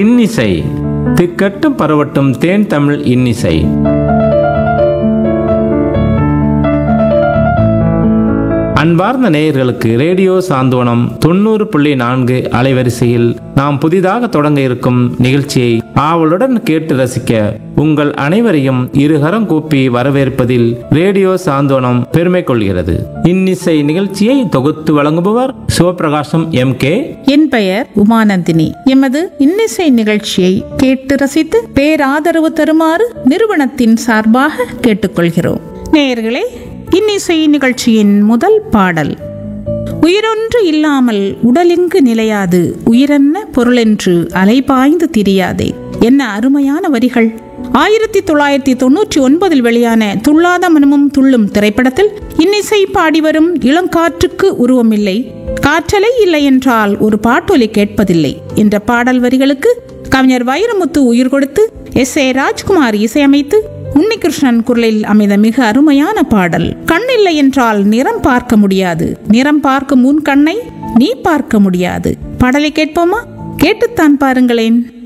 இன்னிசை திக்கட்டும் பரவட்டும் தேன் தமிழ் இன்னிசை. அன்பார்ந்த நேயர்களுக்கு ரேடியோ சாந்தோனம் 90.4 அலைவரிசையில் நாம் புதிதாக தொடங்க இருக்கும் நிகழ்ச்சியை ஆவலுடன் கேட்டு ரசிக்க உங்கள் அனைவரையும் இருகரம் கூப்பி வரவேற்பதில் ரேடியோ சாந்தோனம் பெருமை கொள்கிறது. இன்னிசை நிகழ்ச்சியை தொகுத்து வழங்குபவர் சிவபிரகாசம் MK. என் பெயர் உமானந்தினி. எமது இன்னிசை நிகழ்ச்சியை கேட்டு ரசித்து பேராதரவு தருமாறு நிறுவனத்தின் சார்பாக கேட்டுக்கொள்கிறோம். நேயர்களே, இன்னிசை நிகழ்ச்சியின் முதல் பாடல். உயிரொன்று இல்லாமல் உடலெங்கு நிலையாது, உயிரென்ன பொருளென்று அலைபாய்ந்து திரியாதே. என்ன அருமையான வரிகள்! 1999 வெளியான துள்ளாத மனமும் துள்ளும் திரைப்படத்தில் இன்னிசை பாடிவரும் இளங்காற்றுக்கு உருவமில்லை, காற்றலை இல்லை என்றால் ஒரு பாட்டொலி கேட்பதில்லை என்ற பாடல் வரிகளுக்கு கவிஞர் வைரமுத்து உயிர் கொடுத்து S.A. ராஜ்குமார் இசையமைத்து உன்னிகிருஷ்ணன் குரலில் அமைந்த மிக அருமையான பாடல். கண்ணில்லை என்றால் நிறம் பார்க்க முடியாது, நிறம் பார்க்கும் உன் கண்ணை நீ பார்க்க முடியாது. பாடலை கேட்போமா? கேட்டுத்தான் பாருங்களேன்.